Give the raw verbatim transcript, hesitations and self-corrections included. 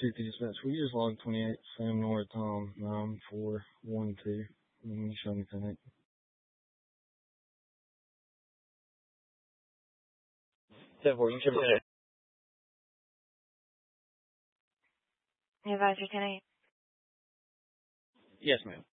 fifty dispatch. We just logged twenty-eight Sam North, um, nine four one two. Let me show me that. ten four, you should be there. Advisor ten eight. Yes, ma'am.